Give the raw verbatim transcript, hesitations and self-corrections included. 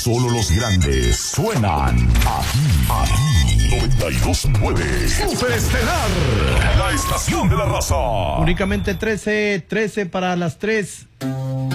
Solo los grandes suenan aquí, aquí. noventa y dos punto nueve Superestelar, la estación de la raza. Únicamente trece, trece para las tres.